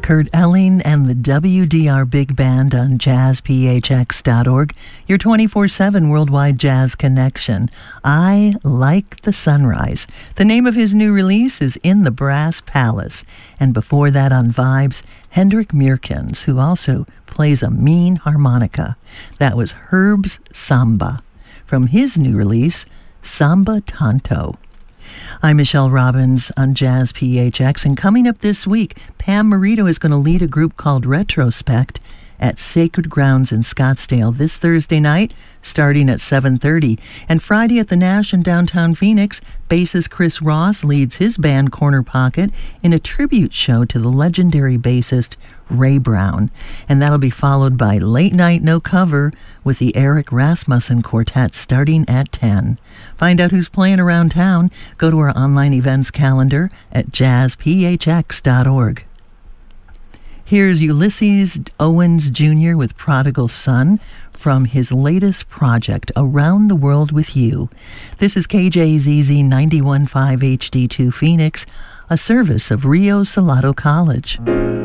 Kurt Elling and the WDR Big Band on jazzphx.org, your 24/7 worldwide jazz connection. I Like the Sunrise. The name of his new release is In the Brass Palace. And before that on Vibes, Hendrik Meerkens, who also plays a mean harmonica. That was Herb's Samba from his new release, Samba Tanto. I'm Michelle Robbins on Jazz PHX, and coming up this week, Pam Marito is going to lead a group called Retrospect at Sacred Grounds in Scottsdale this Thursday night, starting at 7:30. And Friday at the Nash in downtown Phoenix, bassist Chris Ross leads his band Corner Pocket in a tribute show to the legendary bassist Ray Brown. And that'll be followed by Late Night No Cover with the Eric Rasmussen Quartet starting at 10. Find out who's playing around town. Go to our online events calendar at jazzphx.org. Here's Ulysses Owens Jr. with Prodigal Son from his latest project, Around the World with You. This is KJZZ 91.5 HD2 Phoenix, a service of Rio Salado College.